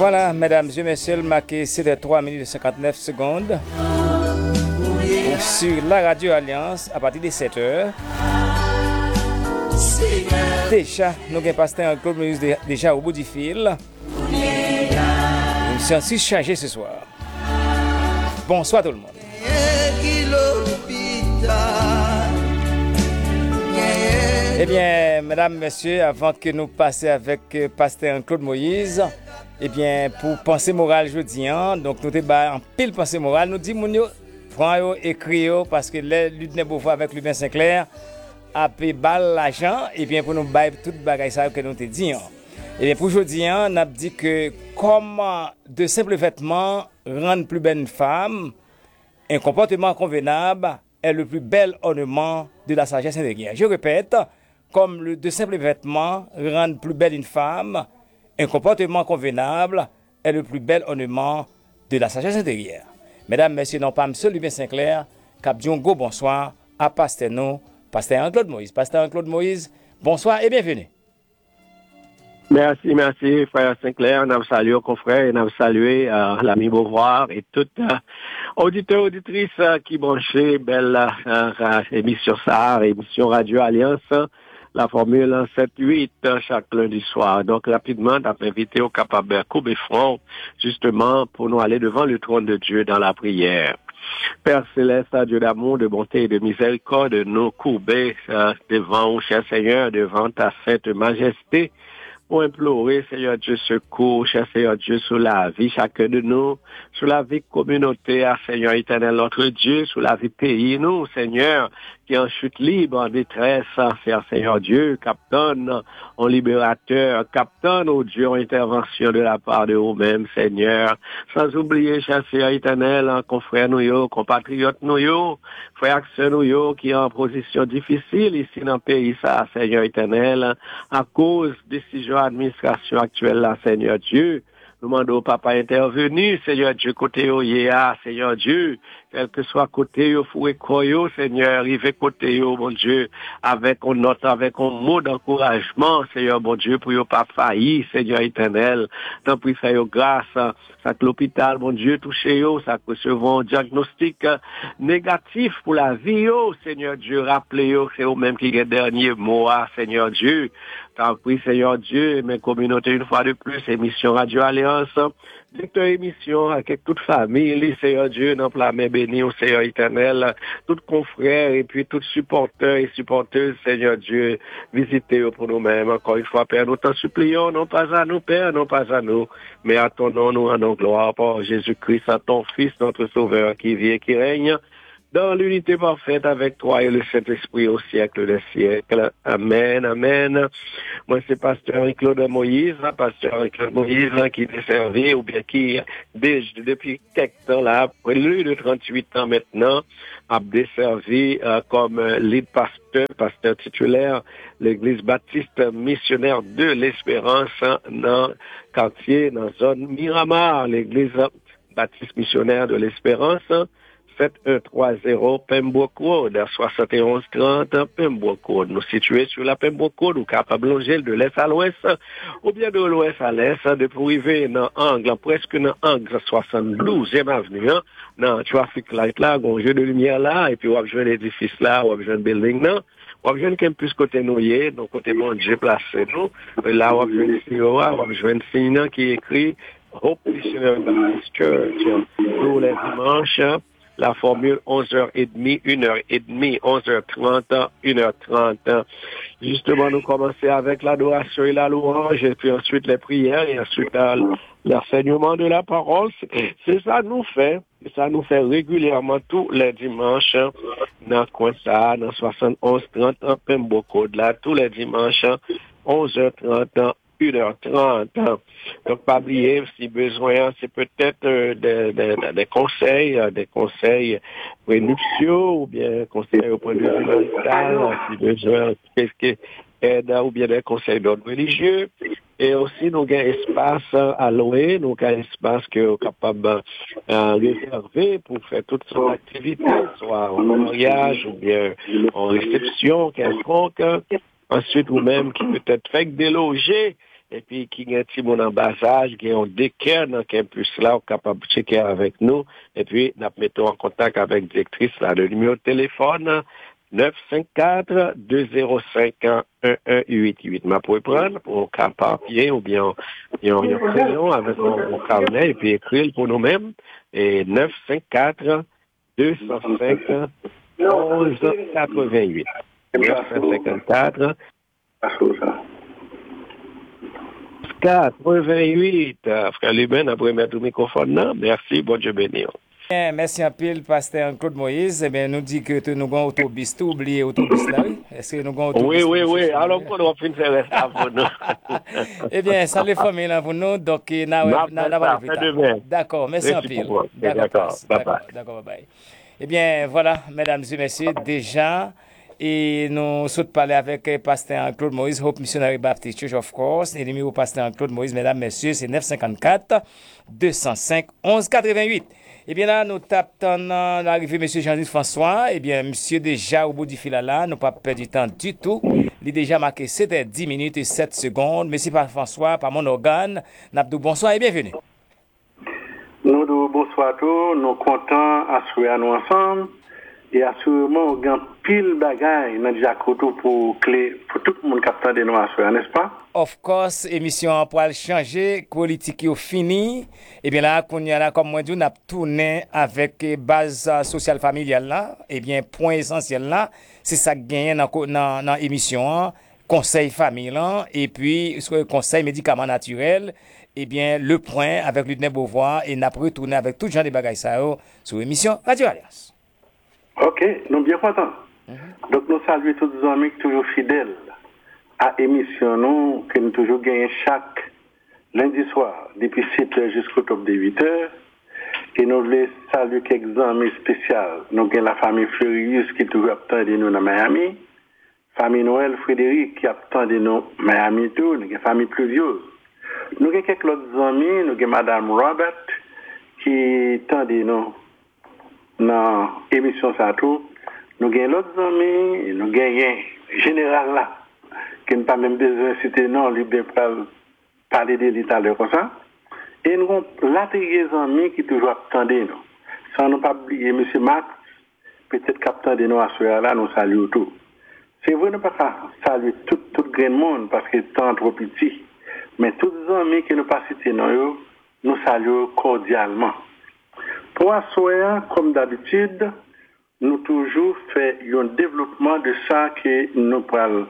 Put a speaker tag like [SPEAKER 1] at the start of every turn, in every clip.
[SPEAKER 1] Voilà, mesdames et messieurs, le marqué c'est de 3 minutes et 59 secondes. Sur la radio Alliance, à partir de 7h. Déjà, nous avons pasteur Claude Moïse déjà au bout du fil. Nous sommes si chargés ce soir. Bonsoir tout le monde. Eh bien, mesdames, messieurs, avant que nous passions avec pasteur Claude Moïse, eh bien, pour pensée morale jeudi, donc nous avons en pile pensée morale, nous disons, prends écrit parce que Ludne Beauvoir avec Lubin Sinclair a payé balle l'argent et bien pour nous bailler toute bagaille ça que nous te dit. Et bien pour aujourd'hui, on a dit que comment de simples vêtements rendent plus belle une femme, un comportement convenable est le plus bel ornement de la sagesse intérieure. Je répète, comme de simples vêtements rendent plus belle une femme, un comportement convenable est le plus bel ornement de la sagesse intérieure. Mesdames, messieurs, non pas M. Lubin Sinclair, cap Diongo, bonsoir à pasteur Claude Moïse. Pasteur Claude Moïse, bonsoir et bienvenue.
[SPEAKER 2] Merci, frère Sinclair. On a salué aux confrères, on a salué l'ami Beauvoir et toutes auditeurs, auditrices qui branchaient belle émission SAR, émission Radio Alliance, la formule 7-8 chaque lundi soir. Donc rapidement, on a invité au capable de couper front, justement, pour nous aller devant le trône de Dieu dans la prière. Père Céleste, Dieu d'amour, de bonté et de miséricorde, nous courber devant, cher Seigneur, devant ta sainte majesté, pour implorer, Seigneur Dieu, secours, cher Seigneur Dieu, sur la vie chacun de nous, sur la vie communautaire, Seigneur éternel, notre Dieu, sur la vie pays, nous, Seigneur, qui en chute libre, en détresse, cher Seigneur Dieu, captonne, en libérateur, captonne, oh Dieu, en intervention de la part de vous-même, Seigneur, sans oublier, cher Seigneur éternel, en confrère nous, compatriotes nous, frères nous, qui est en position difficile ici dans le pays, ça, Seigneur éternel, à cause des décisions administration actuelle là, Seigneur Dieu. Nous demandons au Papa intervenu, Seigneur Dieu, côté Oyea, Seigneur Dieu, quel que soit côté yo, foué koyo, Seigneur, arrivé côté yo, mon Dieu, avec un note, avec un mot d'encouragement, Seigneur, mon Dieu, pour yo pas faillir, Seigneur éternel, tant pis faire yo grâce, ça que l'hôpital, mon Dieu, touché yo, ça que recevons un diagnostic négatif pour la vie yo, Seigneur Dieu, rappelez yo, c'est au même qui est dernier mot, Seigneur Dieu, tant pis, Seigneur Dieu, mes communautés, une fois de plus, émission Radio Alliance, directeur émission avec toute famille, Seigneur Dieu, dans la main bénie au Seigneur éternel, tous confrères et puis tous supporters et supporteuses, Seigneur Dieu, visitez pour nous-mêmes. Encore une fois, Père, nous t'en supplions, non pas à nous, Père, non pas à nous, mais à ton nom, nous rendons gloire par Jésus-Christ, à ton Fils, notre Sauveur, qui vit et qui règne dans l'unité parfaite avec toi et le Saint-Esprit au siècle des siècles. Amen, amen. Moi, c'est pasteur Claude Moïse, pasteur Claude Moïse, qui est servi, ou bien qui, depuis quelque temps là, plus de 38 ans maintenant, a desservi comme lead pasteur titulaire, l'église baptiste missionnaire de l'Espérance dans le quartier, dans la zone Miramar, l'église baptiste missionnaire de l'Espérance, 7130 Pembroke Road, 7130 Pembroke Road. Nous situés sur la Pembroke Road, ou capable de longer de l'est à l'ouest, ou bien de l'ouest à l'est, de pour arriver dans angle, presque dans angle 72e avenue, dans traffic light là, un jeu de lumière là, et puis on va jouer l'édifice là, on va jouer le building là. On va jouer un campus côté Noyer, donc côté bon Dieu placé nous. Et là, on va jouer une signe, on va jouer une signe qui est écrit Hope Missionary Baptist Church tous les dimanches. La formule 11h30, 1h30, 11h30, 1h30. Justement, nous commençons avec l'adoration et la louange, et puis ensuite les prières, et ensuite l'enseignement de la parole. C'est ça nous fait. Ça nous fait régulièrement tous les dimanches dans coin ça, dans 71-30 en Pembroke, là, tous les dimanches, 11h30, 1h30. Donc, pas oublier, si besoin, c'est peut-être des conseils prénuptiaux, ou bien conseils au point de vue marital, si besoin, qu'est-ce qui aide, ou bien des conseils d'ordre religieux. Et aussi, nous avons un espace à louer, nous avons un espace que nous sommes capables de réserver pour faire toutes sortes d'activités, soit en mariage, ou bien en réception, quelconque. Ensuite, vous-même qui peut-être fait déloger, et puis qui a un petit monde en bas âge, qui ont des cœurs dans le campus là, capable de checker avec nous, et puis nous mettons en contact avec la directrice là, le numéro de téléphone 954-205-1188. Ma pour prendre pour un papier ou bien un crayon avec un carnet et puis écrire pour nous-mêmes et 954-205-1188. 954 88. Frère Luben, après mettre le microphone là. Merci, bon Dieu béni.
[SPEAKER 1] Merci un peu, pasteur Claude Moïse. Eh bien, nous dit que nous avons un autobus, tout oublié autobus là, oui? Est-ce que nous avons autobus?
[SPEAKER 2] Oui. Alors, qu'on va finir ça pour nous.
[SPEAKER 1] Eh bien, ça les familles là pour nous. Donc, nous avons D'accord, merci un peu.
[SPEAKER 2] D'accord,
[SPEAKER 1] bye bye. Eh bien, voilà, mesdames et messieurs, déjà, et nous sommes parlé avec pasteur Claude Moïse, Hope Missionary Baptist Church, of course. Et le numéro pasteur Claude Moïse, mesdames et messieurs, c'est 954-205-1188. Eh bien là, nous tapons l'arrivée de M. Jean-Yves François. Eh bien, monsieur déjà au bout du fil là, nous pas perdu du temps du tout. Il est déjà marqué 7h10 minutes et 7 secondes. Monsieur François, par mon organe, Nabdou, bonsoir et bienvenue.
[SPEAKER 3] Nous, bonsoir à tous. Nous comptons assurer nous ensemble. Et assurément, on a pile bagaille dans le Jacoto pour clé, pour tout le monde qui a de nous assurer, n'est-ce pas?
[SPEAKER 1] Of course, émission pour changer, politique est fini. Et bien là, qu'on y a là, comme moi dit, on a tourné avec base sociale familiale là. Et bien, point essentiel là, c'est ça qui gagne dans l'émission, conseil famille là, et puis, conseil médicaments naturels. Eh bien, le point avec Lieutenant Beauvoir, et on a retourné avec tout genre de bagailles ça sur l'émission Radio Alliance.
[SPEAKER 3] Ok, nous sommes bien contents. Donc, nous saluons tous les amis toujours fidèles à l'émission nous, que nous toujours gagnons chaque lundi soir, depuis 7h jusqu'au top de 8h. Et nous voulons saluer quelques amis spéciaux. Nous avons la famille Fleurius qui toujours attend de nous dans Miami. Famille Noël Frédéric qui attend de nous Miami tout. Nous avons la famille Pluvieuse. Nous avons quelques autres amis. Nous avons Madame Robert qui attend de nous dans l'émission Sato. Nous avons l'autre amis, nous avons général là, qui n'a pas même besoin de citer non, lui de parler de l'Italie comme ça. Et nous avons l'atelier amis qui toujours attendent nous. Sans ne pas oublier M. Max, peut-être capteur de nous à ce là, nous saluons tout. C'est vrai, nous ne pouvons pas saluer tout le grand monde parce que c'est temps trop petit. Mais tous les amis qui nous pas cités nous saluons cordialement. Pour assurer, comme d'habitude, nous toujours fait un développement de ça que nous pouvons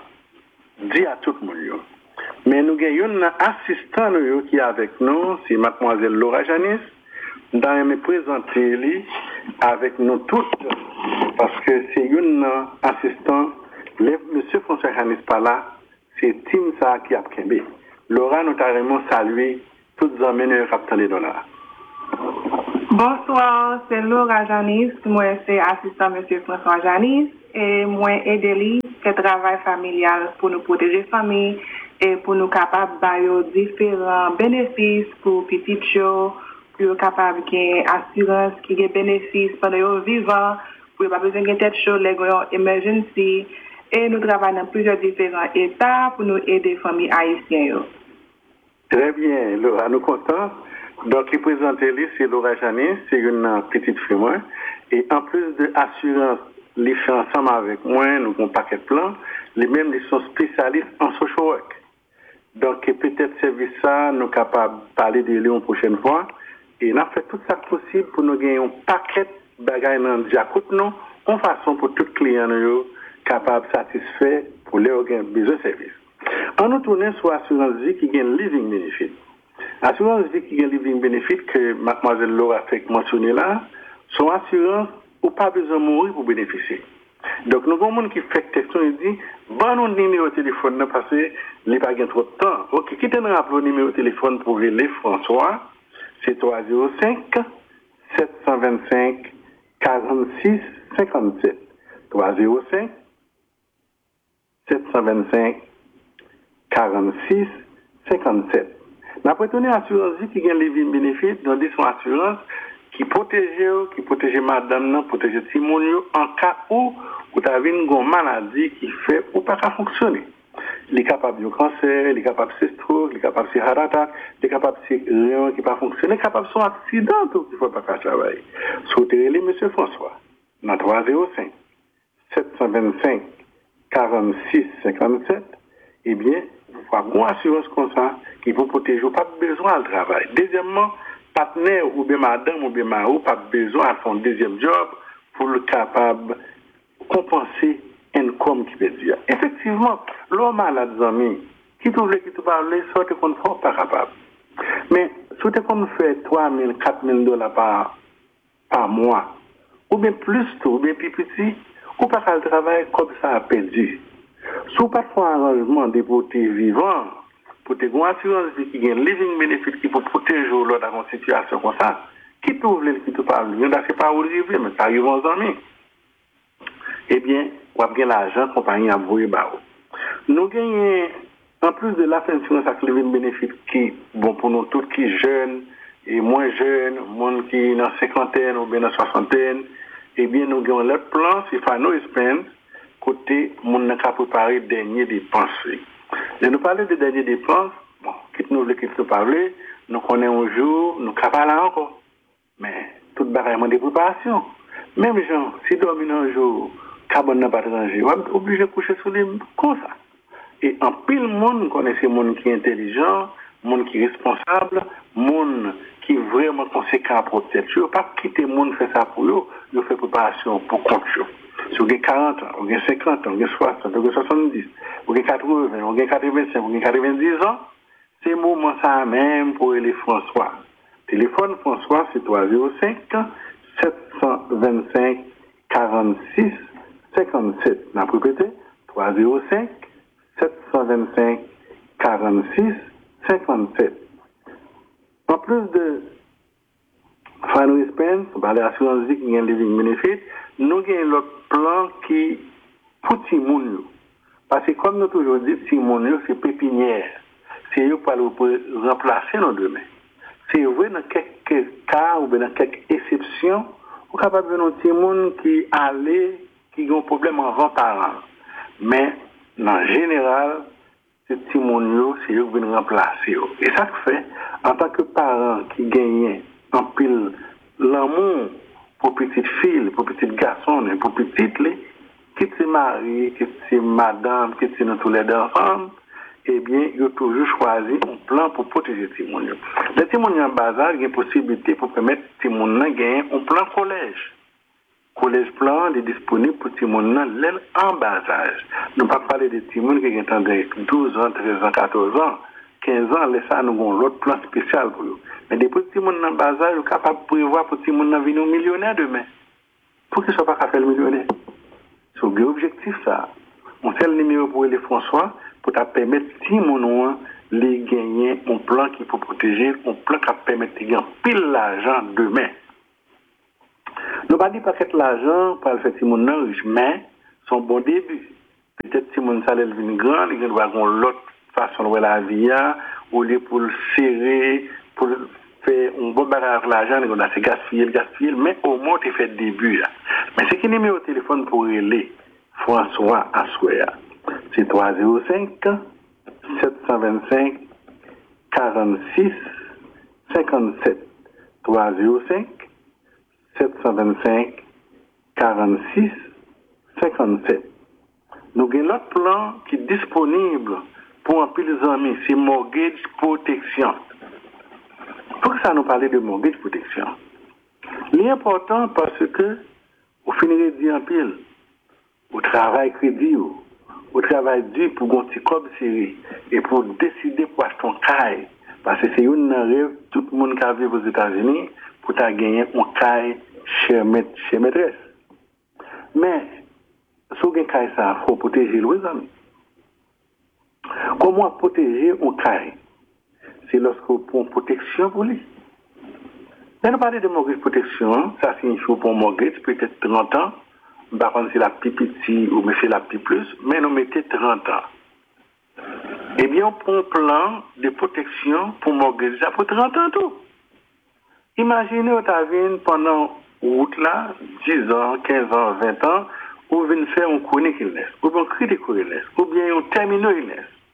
[SPEAKER 3] dire à tout le monde. Mais nous avons un assistant qui est avec nous, c'est mademoiselle Laura Janis. Nous allons présenter avec nous toutes, parce que c'est un assistant, monsieur François Janis par là, c'est Tim ça qui a pris. Laura, nous avons salué toutes les amis qui ont les dollars.
[SPEAKER 4] Bonsoir, c'est Laura Janis, moi c'est assistant monsieur François Janis et moi aide fait travail familial pour nous protéger famille et pour nous capables de différents bénéfices pour petits choses, pour capables qui assurance qui des bénéfices pendant qu'ils vivant, pour pas besoin de tête chaude les emergency et nous travaillons dans plusieurs différents états pour nous aider familles haïtiennes.
[SPEAKER 3] Très bien, Laura, nous comptons. Donc, qui présente c'est Laura Janis, c'est une petite fille, moi. Et en plus de l'assurance, les fait ensemble avec moi, nous avons un paquet de plans. Les mêmes, ils sont spécialistes en social work. Donc, peut-être service ça, nous sommes capables de parler de lui une prochaine fois. Et nous avons fait tout ça possible pour nous gagner un paquet de bagages dans le Jacout, nous, en façon pour tous les clients, nous, capables de satisfaire pour les besoin de service. En nous tournant sur l'assurance vie qui gagne living benefit. Assurance vie qui a living benefit que mademoiselle Laura fait mentionner là, son assurance ou pas besoin de mourir pour bénéficier. Donc nous avons un monde qui fait question et dit bon nous numéro de téléphone parce que il n'y a pas trop de temps. OK, qui te rappelle le numéro de téléphone pour les François, c'est 305 725 46 57. 305 725 46 57. Nous avons une assurance qui gagne les bénéfices, nous avons une assurance qui protège madame, qui protège Timon en cas où vous avez une maladie qui fait ou pas fonctionner. il est capable de cancer, il est capable de stroke, il est capable de heart attack, il est capable de rien qui pas fonctionner, il est capable de son accident tout qui faut pas faire travailler. Souhaitez les monsieur François dans 305 725 46 57, eh bien, il faut avoir une assurance comme ça qui vous protège, pas besoin de travail. Deuxièmement, partenaire ou bien madame ou bien mari, pas besoin de faire un deuxième job pour le capable de compenser income qui peut dire. Effectivement, l'homme a la amis qui trouve qui te parle, soit qu'on ne fait pas capable. Mais si on fait 3 000, 4 000 dollars par mois, ou bien plus tout, ou bien plus petit, ou pas qu'à travailler comme ça a perdu. Si vous pas faire un arrangement de beauté vivant, pour te avoir une assurance qui gagne living benefit qui peut protéger l'autre dans une situation comme ça, qui trouve qui te parle, il ne pas où arriver, mais ça arrive aux amis. Eh bien, on a bien l'argent, compagnie à vous et nous gagnons, en plus de la pension avec living benefit qui, bon, pour nous tous qui jeunes et moins jeunes, monde qui est dans la cinquantaine ou bien dans la soixantaine, eh bien, nous avons le plan, c'est Fano Expense, côté, mon n'a qu'à préparer dernier dépenses. Et nous parler de dernier dépenses, bon, quitte nous parler, nous connaissons un jour, nous capables encore. Mais, tout barrement de préparation. Même gens, si dormir un jour, carbone n'a pas de danger, on est obligé de coucher sous les comme ça. Et en pile monde, connaît ces monde qui est intelligent, monde qui est responsable, monde qui est vraiment conséquent pour cette chose, pas quitter le monde faire ça pour eux, ils fait préparation pour compte. Si vous avez 40 ans, vous avez 50 ans, vous avez 60, vous avez 70, vous avez 80, vous avez 85, vous avez 90 ans, c'est le moment ça même pour les François. Téléphone François, c'est 305 725 46 57. Je vais répéter, 305 725 46 57. En plus de Final Expense, par l'assurance vie qui gagne living benefit, nous avons l'autre plan qui pour Timoun. Parce que comme nous toujours dit, Timoun, c'est pépinière. C'est eux pour remplacer nos demain. C'est vrai dans quelques cas ou dans quelques exceptions, on est capable de nous Timoun qui allait, qui ont un problème en 20 parents. Mais, en général, c'est Timoun, c'est eux qui viennent remplacer. Et ça fait, en tant que parents qui gagnent en pile l'amour pour petite fille, pour petit garçon, pour petite fille, qui se marie, qui se madame, qui se tous les deux enfants, eh bien, ils ont toujours choisi un plan pour protéger Timoun. Les Timoun en bas âge, il y a une possibilité pour permettre Timoun de gagner un plan collège. Collège plan est disponible pour Timoun en bas âge. Nous ne pouvons pas parler de Timoun qui ont 12 ans, 13 ans, 14 ans, 15 ans, laissez nous avons l'autre plan spécial pour eux. Mais des petits gens dans le bas âge, ils sont capables de prévoir pour que les gens deviennent millionnaires demain. Pour qu'ils ne soient pas capables de faire millionnaire. C'est un objectif, ça. On fait le numéro pour les François pour permettre à les gens de gagner un plan qui peut protéger, un plan qui permet de gagner pile l'argent demain. Nous ne pas dire pas que l'argent pour faire les gens riches, mais c'est un bon début. Peut-être que si les gens deviennent grands, ils vont avoir l'autre façon de voir la vie, au lieu pour le serrer, pour faire un bon barrage de l'argent, on a fait gaspiller, mais au moins, tu fais le début. Mais ce qui est numéro de téléphone pour aller, François Assoya, c'est 305 725 46 57. 305 725 46 57. Nous avons l'autre plan qui est disponible pour un peu les amis, c'est mortgage protection. Pour ça nous parler de mortgage protection. L'important parce que au finir de dire en pile, au travail crédit, au travail dur pour un petit cob série et pour décider pour acheter un caille. Parce que c'est une rêve, tout le monde qui a vécu aux États-Unis pour gagner un caille chez maîtresse. Mais, si vous avez un caille, ça, il faut protéger les amis. Comment protéger un caille? C'est lorsque vous prenez une protection pour lui. Quand nous parlons de mortgage protection, ça signifie pour un mortgage peut-être 30 ans. Par contre, c'est la plus petite ou c'est la plus plus, mais nous mettons 30 ans. Eh bien, on prend un plan de protection pour mortgage pour 30 ans tout. Imaginez, vous avez pendant route là, 10 ans, 15 ans, 20 ans, vous venez faire un chronique illness, ou bien un critique illness, ou bien un terminal illness.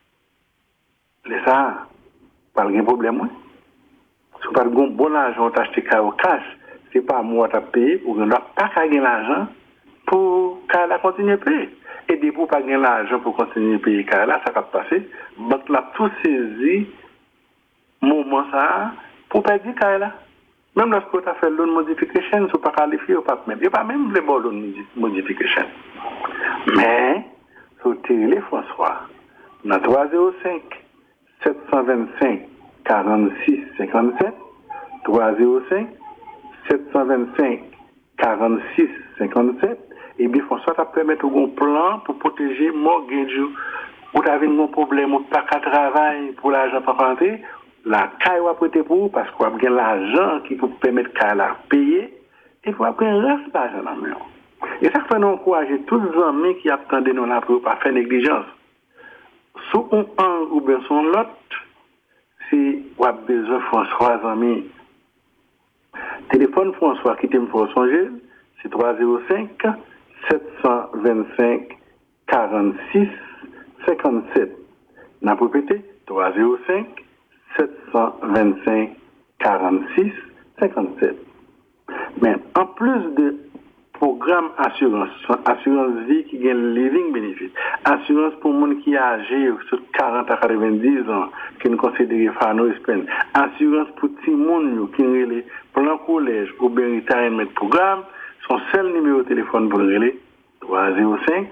[SPEAKER 3] Les ça, pas de problème. Si vous n'avez pas de bon argent, vous achetez au cash, c'est pas moi qui paye, ou vous n'avez pas gagner l'argent pour qu'elle continue à payer. Et des pour pas gagner l'argent pour continuer à payer, car là, ça va passer. Donc, là, tout saisi, moment ça, pour perdre là. Même lorsque tu as fait l'autre modification, tu ne peux pas qualifier ou pas même. Il n'y a pas même les bonnes modification. Mais, sur le téléphone, François, dans 305 725 46 57, 305 725 46 57, et bien François, ça permet de un plan pour protéger mortgage. Ou tu as un problème, ou pas qu'à travailler pour l'argent pour rentrer, la caille va prêter pour parce qu'on a bien l'argent qui peut permettre qu'à la payer, et pour après un reste d'argent dans le mur. Et ça fait nous encourager tous les amis qui attendent nous là pour pas faire négligence. Sous un ou bien son l'autre, si vous avez besoin de François, amis, téléphone François qui t'aime pour songer, c'est 305 725 46 57. N'a pas répété, 305 725 46 57. Mais en plus de programme assurance vie qui gagne living benefit, assurance pour monde qui est âgé sur 40 à 90 ans, qui nous considère fano espen, assurance pour tout le monde qui est plan collège ou bien retirement programme, son seul numéro de téléphone pour le relais, 305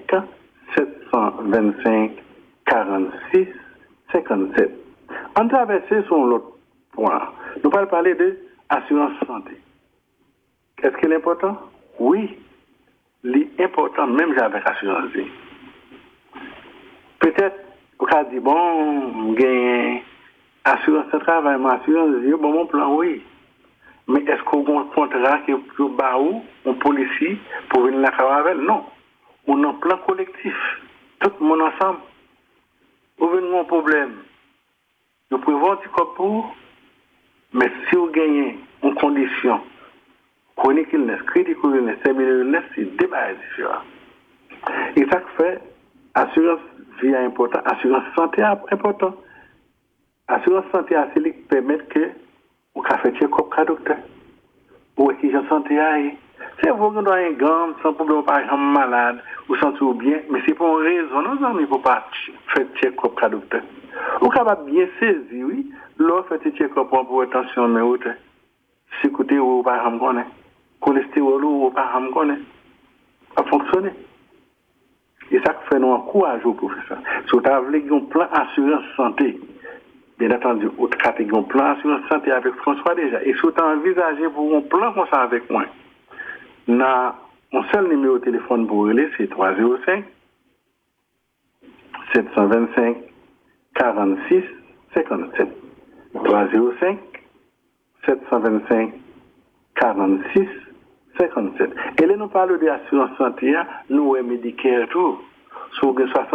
[SPEAKER 3] 725 46 57. En traversé sur l'autre point, nous allons parler de assurance santé. Est-ce qu'il est important? Oui, l'important même avec assurance vie. Peut-être, vous avez dit, bon, j'ai assurance de travail, mais assurance vie, bon, mon plan, oui. Mais est-ce qu'on a un contrat qui est bas ou un policier pour venir la travailler? Non. On a un plan collectif. Tout le monde ensemble. Vous venez un problème. Nous pouvons du corps pour, mais si vous gagnez une condition, chronique illness, critical illness, terminal illness, c'est deux bases différents. Et ça fait assurance vie important, assurance santé important. Assurance santé, c'est ce qui permet que vous fassiez check-up à docteur. Ou est-ce que la santé aille? C'est vous qui avez un gamme, sans problème, pas être malade, ou sentir bien, mais c'est pour une raison, nos amis, pour pas faire check-up à docteur. Vous capable bien saisir, oui, l'offre fait check-up pour attention, mais autre. Si écoutez, ou pas me connaît. Cholestérol ou pas me connaît. Ça fonctionne. Et ça fait nous encourager au professeur. Si vous avez un plan assurance santé, bien entendu, autre catégorie, un plan assurance santé avec François déjà. Et si vous avez envisagé pour un plan comme ça avec moi, mon seul numéro de téléphone pour relais, c'est 305 725 46 57. 305 725 46 57. Et là, nous parlons de l'assurance santé, nous, Medicare, tout. Sur